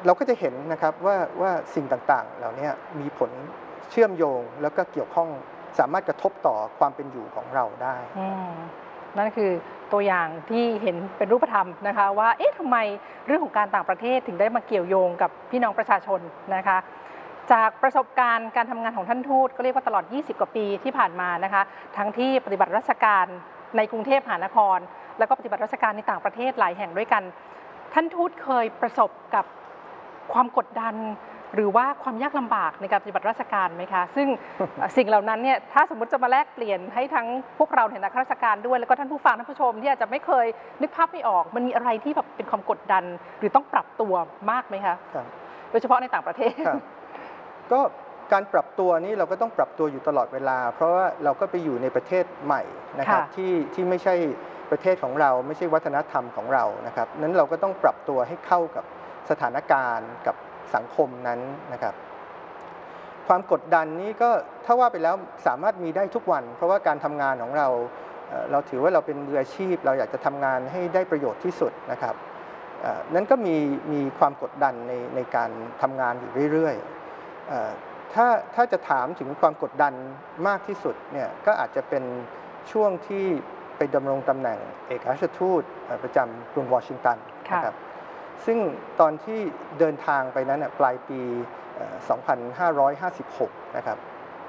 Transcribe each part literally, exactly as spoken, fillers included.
เราก็จะเห็นนะครับว่าว่าสิ่งต่างๆเหล่านี้มีผลเชื่อมโยงแล้วก็เกี่ยวข้องสามารถกระทบต่อความเป็นอยู่ของเราได้นั่นคือตัวอย่างที่เห็นเป็นรูปธรรมนะคะว่าเอ๊ะทำไมเรื่องของการต่างประเทศถึงได้มาเกี่ยวโยงกับพี่น้องประชาชนนะคะจากประสบการณ์การทำงานของท่านทูตก็เรียกว่าตลอดยี่สิบกว่าปีที่ผ่านมานะคะทั้งที่ปฏิบัติราชการในกรุงเทพมหานครแล้วก็ปฏิบัติราชการในต่างประเทศหลายแห่งด้วยกันท่านทูตเคยประสบกับความกดดันหรือว่าความยากลำบากในการปฏิบัติราชการไหมคะซึ่ง สิ่งเหล่านั้นเนี่ยถ้าสมมติจะมาแลกเปลี่ยนให้ทั้งพวกเราในฐานะข้าราชการด้วยแล้วก็ท่านผู้ฟังท่านผู้ชมที่อาจจะไม่เคยนึกภาพไม่ออกมันมีอะไรที่แบบเป็นความกดดันหรือต้องปรับตัวมากไหมคะโดยเฉพาะในต่างประเทศก็การปรับตัวนี้เราก็ต้องปรับตัวอยู่ตลอดเวลาเพราะว่าเราก็ไปอยู่ในประเทศใหม่นะครับที่ที่ไม่ใช่ประเทศของเราไม่ใช่วัฒนธรรมของเรานะครับนั้นเราก็ต้องปรับตัวให้เข้ากับสถานการณ์กับสังคมนั้นนะครับความกดดันนี้ก็ถ้าว่าไปแล้วสามารถมีได้ทุกวันเพราะว่าการทำงานของเราเราถือว่าเราเป็นมืออาชีพเราอยากจะทำงานให้ได้ประโยชน์ที่สุดนะครับนั้นก็มีมีความกดดันในในการทำงานอยู่เรื่อยๆถ้าถ้าจะถามถึงความกดดันมากที่สุดเนี่ยก็อาจจะเป็นช่วงที่ไปดำรงตำแหน่งเอกอัครราชทูตประจำกรุงวอชิงตันนะครับซึ่งตอนที่เดินทางไปนั้นปลายปี สองพันห้าร้อยห้าสิบหก นะครับ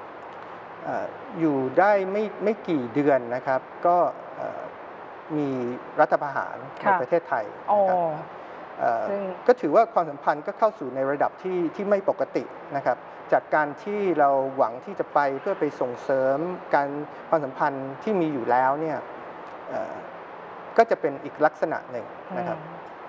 อยู่ได้ไม่ไม่กี่เดือนนะครับก็มีรัฐประหารในประเทศไทยนะครับก็ถือว่าความสัมพันธ์ก็เข้าสู่ในระดับที่ที่ไม่ปกตินะครับจากการที่เราหวังที่จะไปเพื่อไปส่งเสริมการความสัมพันธ์ที่มีอยู่แล้วเนี่ยก็จะเป็นอีกลักษณะหนึ่งนะครับ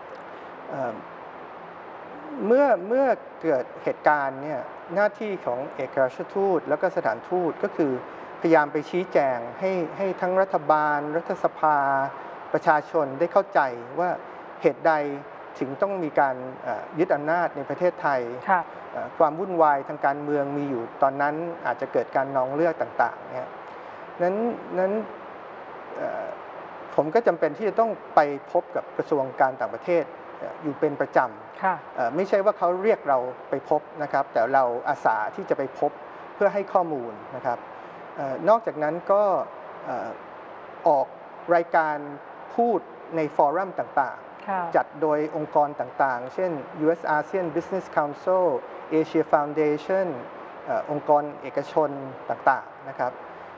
เมื่อเมื่อเกิดเหตุการณ์เนี่ยหน้าที่ของเอกอัครราชทูตแล้วก็สถานทูตก็คือพยายามไปชี้แจงให้ให้ทั้งรัฐบาลรัฐสภาประชาชนได้เข้าใจว่าเหตุใดถึงต้องมีการยึดอำนาจในประเทศไทยความวุ่นวายทางการเมืองมีอยู่ตอนนั้นอาจจะเกิดการนองเลือดต่างๆเนี่ยนั้นนั้นผมก็จำเป็นที่จะต้องไปพบกับกระทรวงการต่างประเทศอยู่เป็นประจำไม่ใช่ว่าเขาเรียกเราไปพบนะครับแต่เราอาสาที่จะไปพบเพื่อให้ข้อมูลนะครับนอกจากนั้นก็ออกรายการพูดในฟอรัมต่างๆจัดโดยองค์กรต่างๆเช่น ยู เอส อาเซียน Business Council Asia Foundation องค์กรเอกชนต่างๆนะครับ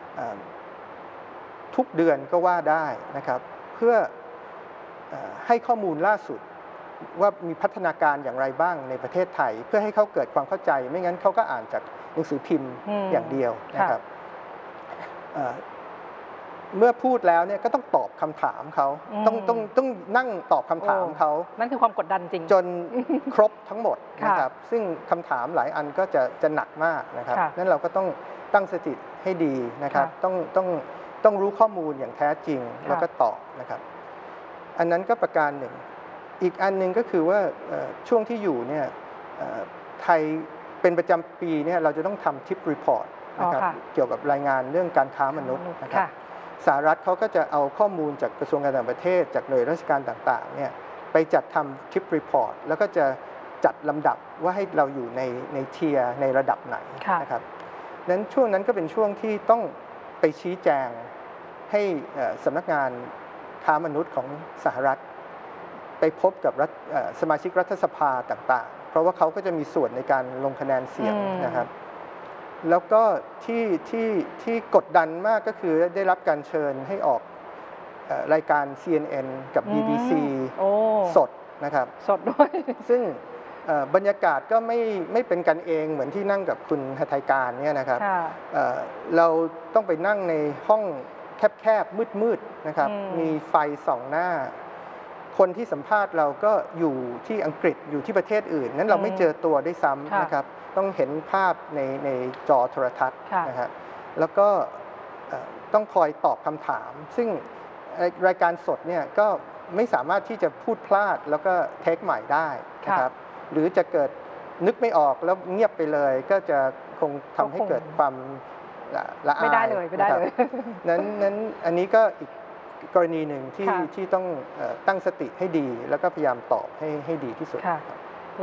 ทุกเดือนก็ว่าได้นะครับเพื่อให้ข้อมูลล่าสุดว่ามีพัฒนาการอย่างไรบ้างในประเทศไทยเพื่อให้เขาเกิดความเข้าใจไม่งั้นเขาก็อ่านจากหนังสือพิมพ์อย่างเดียวนะครับเมื่อพูดแล้วเนี่ยก็ต้องตอบคำถามเขาต้องต้องต้องนั่งตอบคำถามเขานั่นคือความกดดันจริงจนครบทั้งหมดนะครับซึ่งคำถามหลายอันก็จะจะหนักมากนะครับนั้นเราก็ต้องตั้งสติให้ดีนะครับต้องต้องต้องรู้ข้อมูลอย่างแท้จริงแล้วก็ตอบนะครับอันนั้นก็ประการหนึ่งอีกอันหนึ่งก็คือว่าช่วงที่อยู่เนี่ยไทยเป็นประจำปีเนี่ยเราจะต้องทำทิปรีพอร์ตนะครับเกี่ยวกับรายงานเรื่องการค้ามนุษย์นะครับสหรัฐเขาก็จะเอาข้อมูลจากกระทรวงการต่างประเทศจากหน่วยราชการต่างๆเนี่ยไปจัดทำทิปรีพอร์ตแล้วก็จะจัดลำดับว่าให้เราอยู่ในในเทียร์ในระดับไหนนะครับนั้นช่วงนั้นก็เป็นช่วงที่ต้องไปชี้แจงให้สำนักงานค้ามนุษย์ของสหรัฐไปพบกับสมาชิกรัฐสภาต่างๆเพราะว่าเขาก็จะมีส่วนในการลงคะแนนเสียงนะครับแล้วก็ที่ที่ที่กดดันมากก็คือได้รับการเชิญให้ออกรายการ ซี เอ็น เอ็น กับ บี บี ซี สดนะครับสดด้วยซึ่งบรรยากาศก็ไม่ไม่เป็นกันเองเหมือนที่นั่งกับคุณหทัยการเนี่ยนะครับเราต้องไปนั่งในห้องแคบๆมืดๆนะครับมีไฟส่องหน้าคนที่สัมภาษณ์เราก็อยู่ที่อังกฤษอยู่ที่ประเทศอื่นนั้นเราไม่เจอตัวได้ซ้ำนะครับต้องเห็นภาพในในจอโทรทัศน์นะครับแล้วก็ต้องคอยตอบคำถามซึ่งรายการสดเนี่ยก็ไม่สามารถที่จะพูดพลาดแล้วก็เทคใหม่ได้นะครับหรือจะเกิดนึกไม่ออกแล้วเงียบไปเลยก็จะคงทำให้เกิดความละอายไม่ได้เลยไม่ได้เลยนั้นนั้นอันนี้ก็อีกกรณีหนึ่งที่ที่ต้องตั้งสติให้ดีแล้วก็พยายามตอบให้ให้ดีที่สุด